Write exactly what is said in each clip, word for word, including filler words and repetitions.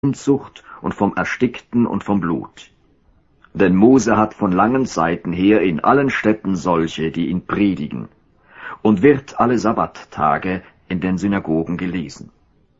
Unzucht und vom Erstickten und vom Blut. Denn Mose hat von langen Zeiten her in allen Städten solche, die ihn predigen, und wird alle Sabbattage in den Synagogen gelesen.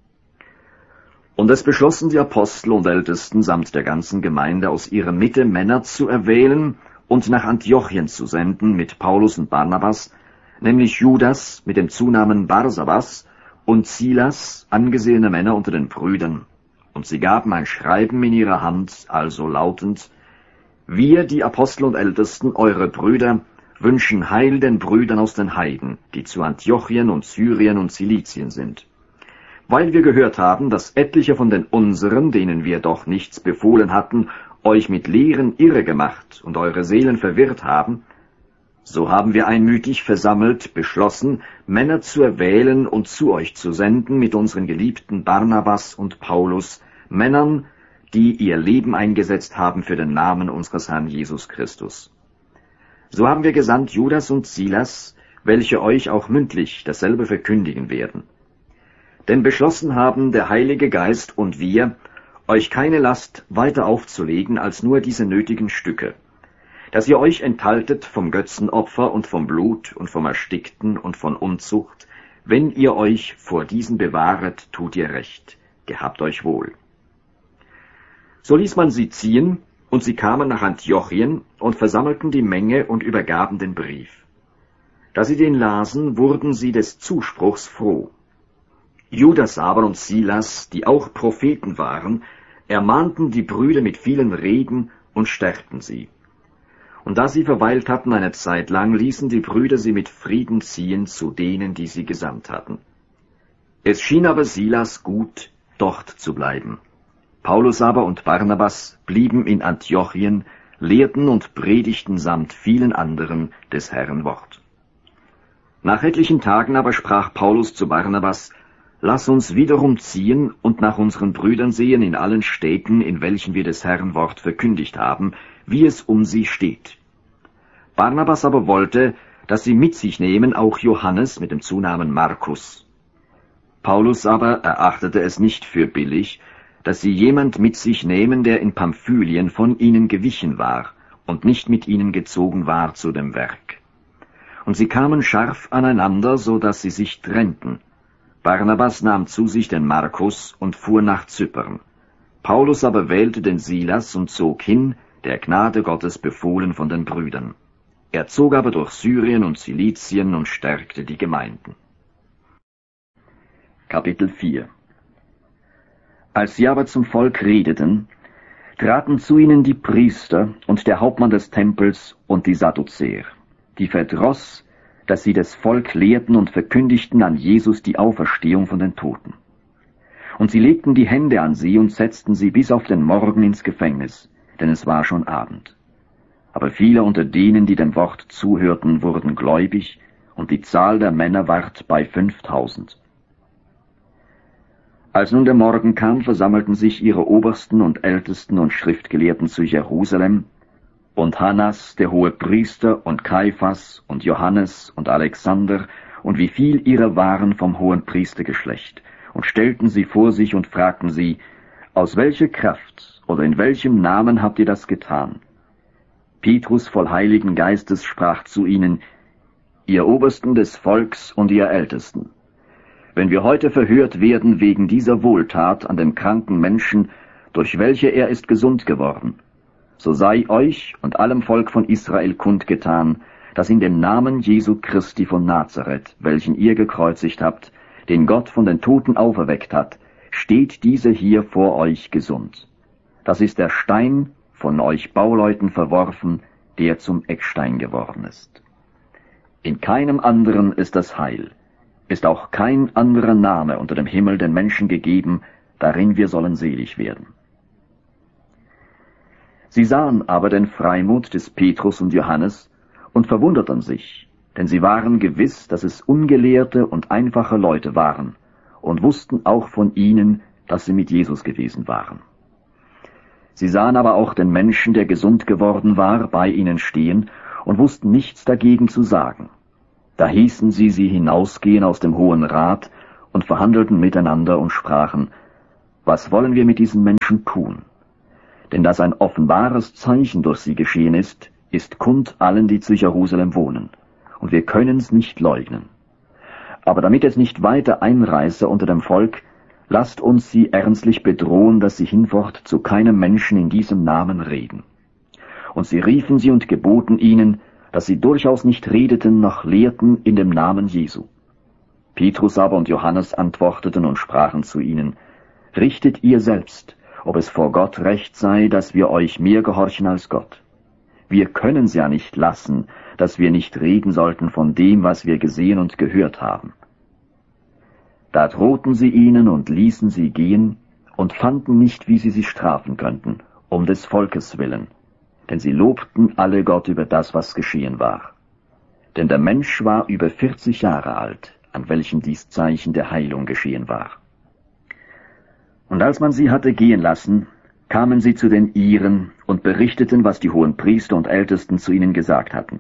Und es beschlossen die Apostel und Ältesten samt der ganzen Gemeinde aus ihrer Mitte Männer zu erwählen und nach Antiochien zu senden mit Paulus und Barnabas, nämlich Judas mit dem Zunamen Barsabas und Silas, angesehene Männer unter den Brüdern. Und sie gaben ein Schreiben in ihrer Hand, also lautend: Wir, die Apostel und Ältesten, eure Brüder, wünschen Heil den Brüdern aus den Heiden, die zu Antiochien und Syrien und Zilizien sind. Weil wir gehört haben, dass etliche von den unseren, denen wir doch nichts befohlen hatten, euch mit Lehren irre gemacht und eure Seelen verwirrt haben, so haben wir einmütig versammelt beschlossen, Männer zu erwählen und zu euch zu senden mit unseren geliebten Barnabas und Paulus, Männern, die ihr Leben eingesetzt haben für den Namen unseres Herrn Jesus Christus. So haben wir gesandt Judas und Silas, welche euch auch mündlich dasselbe verkündigen werden. Denn beschlossen haben der Heilige Geist und wir, euch keine Last weiter aufzulegen als nur diese nötigen Stücke, dass ihr euch enthaltet vom Götzenopfer und vom Blut und vom Erstickten und von Unzucht. Wenn ihr euch vor diesen bewahret, tut ihr recht. Gehabt euch wohl. So ließ man sie ziehen, und sie kamen nach Antiochien und versammelten die Menge und übergaben den Brief. Da sie den lasen, wurden sie des Zuspruchs froh. Judas aber und Silas, die auch Propheten waren, ermahnten die Brüder mit vielen Reden und stärkten sie. Und da sie verweilt hatten eine Zeit lang, ließen die Brüder sie mit Frieden ziehen zu denen, die sie gesandt hatten. Es schien aber Silas gut, dort zu bleiben. Paulus aber und Barnabas blieben in Antiochien, lehrten und predigten samt vielen anderen des Herrn Wort. Nach etlichen Tagen aber sprach Paulus zu Barnabas: Lass uns wiederum ziehen und nach unseren Brüdern sehen in allen Städten, in welchen wir des Herrn Wort verkündigt haben, wie es um sie steht. Barnabas aber wollte, dass sie mit sich nehmen auch Johannes mit dem Zunamen Markus. Paulus aber erachtete es nicht für billig, dass sie jemand mit sich nehmen, der in Pamphylien von ihnen gewichen war und nicht mit ihnen gezogen war zu dem Werk. Und sie kamen scharf aneinander, so dass sie sich trennten. Barnabas nahm zu sich den Markus und fuhr nach Zypern. Paulus aber wählte den Silas und zog hin, der Gnade Gottes befohlen von den Brüdern. Er zog aber durch Syrien und Zilizien und stärkte die Gemeinden. Kapitel vier. Als sie aber zum Volk redeten, traten zu ihnen die Priester und der Hauptmann des Tempels und die Sadduzäer, die verdross, dass sie das Volk lehrten und verkündigten an Jesus die Auferstehung von den Toten. Und sie legten die Hände an sie und setzten sie bis auf den Morgen ins Gefängnis, denn es war schon Abend. Aber viele unter denen, die dem Wort zuhörten, wurden gläubig, und die Zahl der Männer ward bei fünftausend. Als nun der Morgen kam, versammelten sich ihre Obersten und Ältesten und Schriftgelehrten zu Jerusalem, und Hannas, der hohe Priester, und Kaiphas, und Johannes, und Alexander, und wie viel ihrer waren vom hohen Priestergeschlecht, und stellten sie vor sich und fragten sie: Aus welcher Kraft oder in welchem Namen habt ihr das getan? Petrus voll Heiligen Geistes sprach zu ihnen: Ihr Obersten des Volks und ihr Ältesten, wenn wir heute verhört werden wegen dieser Wohltat an dem kranken Menschen, durch welche er ist gesund geworden, so sei euch und allem Volk von Israel kundgetan, dass in dem Namen Jesu Christi von Nazareth, welchen ihr gekreuzigt habt, den Gott von den Toten auferweckt hat, steht dieser hier vor euch gesund. Das ist der Stein, von euch Bauleuten verworfen, der zum Eckstein geworden ist. In keinem anderen ist das Heil, ist auch kein anderer Name unter dem Himmel den Menschen gegeben, darin wir sollen selig werden. Sie sahen aber den Freimut des Petrus und Johannes und verwunderten sich, denn sie waren gewiss, dass es ungelehrte und einfache Leute waren und wussten auch von ihnen, dass sie mit Jesus gewesen waren. Sie sahen aber auch den Menschen, der gesund geworden war, bei ihnen stehen und wussten nichts dagegen zu sagen. Da hießen sie sie hinausgehen aus dem Hohen Rat und verhandelten miteinander und sprachen: was wollen wir mit diesen Menschen tun? Denn dass ein offenbares Zeichen durch sie geschehen ist, ist kund allen, die zu Jerusalem wohnen, und wir können's nicht leugnen. Aber damit es nicht weiter einreiße unter dem Volk, lasst uns sie ernstlich bedrohen, dass sie hinfort zu keinem Menschen in diesem Namen reden. Und sie riefen sie und geboten ihnen, dass sie durchaus nicht redeten noch lehrten in dem Namen Jesu. Petrus aber und Johannes antworteten und sprachen zu ihnen, richtet ihr selbst, ob es vor Gott recht sei, dass wir euch mehr gehorchen als Gott. Wir können's ja nicht lassen, dass wir nicht reden sollten von dem, was wir gesehen und gehört haben. Da drohten sie ihnen und ließen sie gehen und fanden nicht, wie sie sie strafen könnten, um des Volkes willen, denn sie lobten alle Gott über das, was geschehen war. Denn der Mensch war über vierzig Jahre alt, an welchem dies Zeichen der Heilung geschehen war. Und als man sie hatte gehen lassen, kamen sie zu den Iren und berichteten, was die hohen Priester und Ältesten zu ihnen gesagt hatten.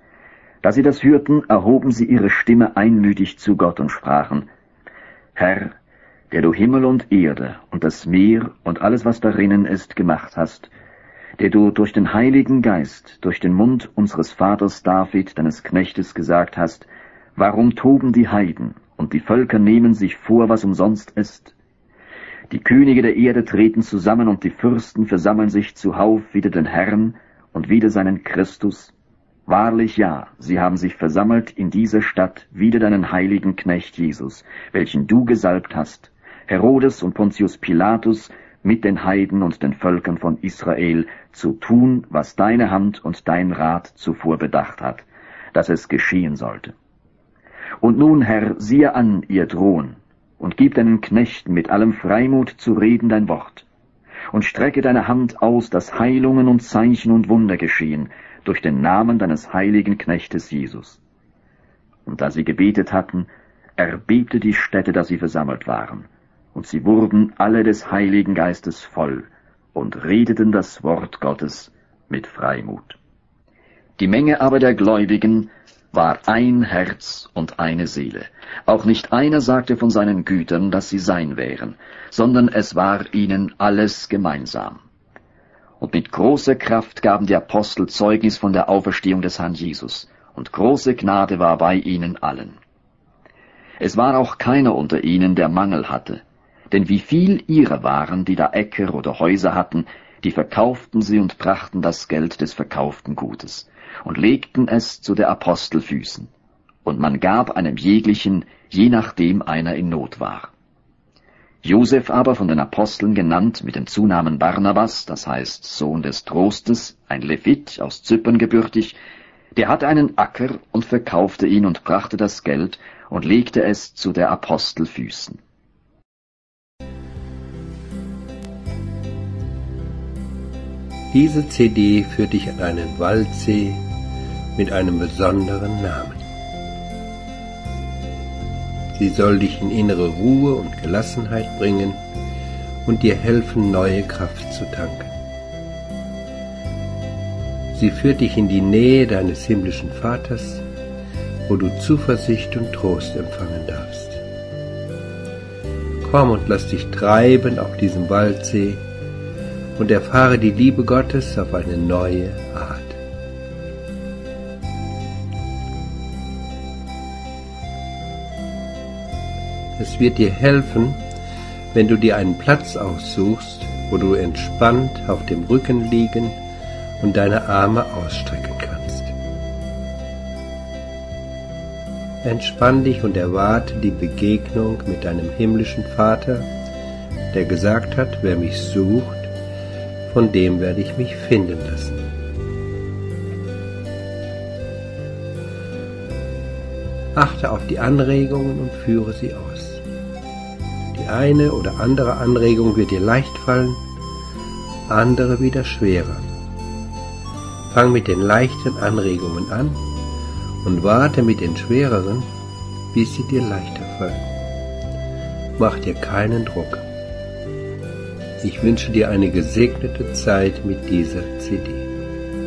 Da sie das hörten, erhoben sie ihre Stimme einmütig zu Gott und sprachen, Herr, der du Himmel und Erde und das Meer und alles, was darinnen ist, gemacht hast, der du durch den Heiligen Geist, durch den Mund unseres Vaters David, deines Knechtes, gesagt hast, warum toben die Heiden und die Völker nehmen sich vor, was umsonst ist? Die Könige der Erde treten zusammen und die Fürsten versammeln sich zuhauf wider den Herrn und wider seinen Christus. Wahrlich ja, sie haben sich versammelt in dieser Stadt wider deinen heiligen Knecht Jesus, welchen du gesalbt hast, Herodes und Pontius Pilatus mit den Heiden und den Völkern von Israel, zu tun, was deine Hand und dein Rat zuvor bedacht hat, dass es geschehen sollte. Und nun, Herr, siehe an ihr Drohen, und gib deinen Knechten mit allem Freimut zu reden dein Wort, und strecke deine Hand aus, dass Heilungen und Zeichen und Wunder geschehen, durch den Namen deines heiligen Knechtes Jesus. Und da sie gebetet hatten, erbebte die Stätte, da sie versammelt waren, und sie wurden alle des Heiligen Geistes voll und redeten das Wort Gottes mit Freimut. Die Menge aber der Gläubigen war ein Herz und eine Seele. Auch nicht einer sagte von seinen Gütern, dass sie sein wären, sondern es war ihnen alles gemeinsam. Und mit großer Kraft gaben die Apostel Zeugnis von der Auferstehung des Herrn Jesus, und große Gnade war bei ihnen allen. Es war auch keiner unter ihnen, der Mangel hatte, denn wie viel ihrer waren, die da Äcker oder Häuser hatten, die verkauften sie und brachten das Geld des verkauften Gutes und legten es zu der Apostel Füßen, und man gab einem jeglichen, je nachdem einer in Not war. Josef aber, von den Aposteln genannt, mit dem Zunamen Barnabas, das heißt Sohn des Trostes, ein Levit, aus Zypern gebürtig, der hatte einen Acker und verkaufte ihn und brachte das Geld und legte es zu der Apostel Füßen. Diese C D führt dich an einen Waldsee mit einem besonderen Namen. Sie soll dich in innere Ruhe und Gelassenheit bringen und dir helfen, neue Kraft zu tanken. Sie führt dich in die Nähe deines himmlischen Vaters, wo du Zuversicht und Trost empfangen darfst. Komm und lass dich treiben auf diesem Waldsee und erfahre die Liebe Gottes auf eine neue Art. Es wird dir helfen, wenn du dir einen Platz aussuchst, wo du entspannt auf dem Rücken liegen und deine Arme ausstrecken kannst. Entspann dich und erwarte die Begegnung mit deinem himmlischen Vater, der gesagt hat, wer mich sucht, von dem werde ich mich finden lassen. Achte auf die Anregungen und führe sie aus. Die eine oder andere Anregung wird dir leicht fallen, andere wieder schwerer. Fang mit den leichten Anregungen an und warte mit den schwereren, bis sie dir leichter fallen. Mach dir keinen Druck. Ich wünsche dir eine gesegnete Zeit mit dieser C D.